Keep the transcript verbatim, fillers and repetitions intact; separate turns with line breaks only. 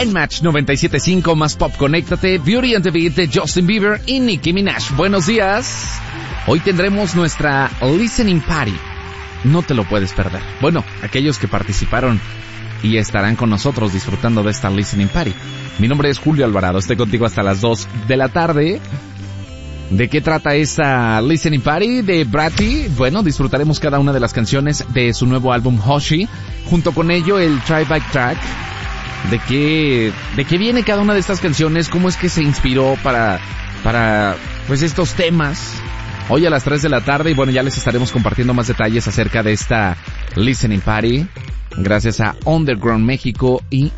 en Match noventa y siete punto cinco, más pop, conéctate. Beauty and the Beat de Justin Bieber y Nicki Minaj. Buenos días. Hoy tendremos nuestra Listening Party. No te lo puedes perder. Bueno, aquellos que participaron y estarán con nosotros disfrutando de esta Listening Party. Mi nombre es Julio Alvarado, estoy contigo hasta las dos de la tarde. ¿De qué trata esta Listening Party de Bratty? Bueno, disfrutaremos cada una de las canciones de su nuevo álbum Hoshi. Junto con ello, el Try Back Track. ¿De qué, de qué viene cada una de estas canciones? ¿Cómo es que se inspiró para, para, pues estos temas? Hoy a las tres de la tarde, y bueno, ya les estaremos compartiendo más detalles acerca de esta Listening Party, gracias a Underground México y